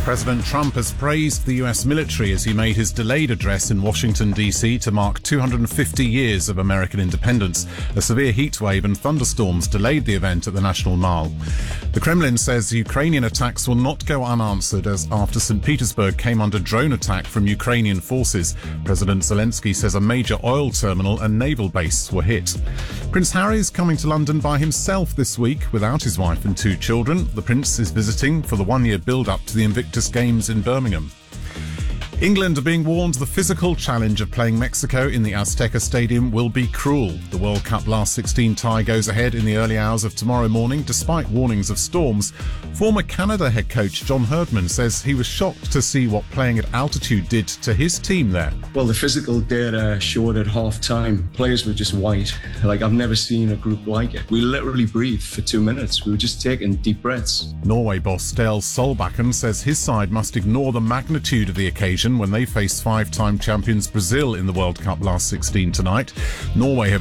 President Trump has praised the US military as he made his delayed address in Washington, D.C. to mark 250 years of American independence. A severe heatwave and thunderstorms delayed the event at the National Mall. The Kremlin says Ukrainian attacks will not go unanswered as after St. Petersburg came under drone attack from Ukrainian forces. President Zelensky says a major oil terminal and naval base were hit. Prince Harry is coming to London by himself this week without his wife and 2 children. The Prince is visiting for the one-year build-up to the Invictus Games in Birmingham. England are being warned the physical challenge of playing Mexico in the Azteca Stadium will be cruel. The World Cup last 16 tie goes ahead in the early hours of tomorrow morning despite warnings of storms. Former Canada head coach John Herdman says he was shocked to see what playing at altitude did to his team there. Well, the physical data showed at half-time players were just white. Like, I've never seen a group like it. We literally breathed for 2 minutes. We were just taking deep breaths. Norway boss Ståle Solbakken says his side must ignore the magnitude of the occasion when they face 5-time champions Brazil in the World Cup last 16 tonight. Norway have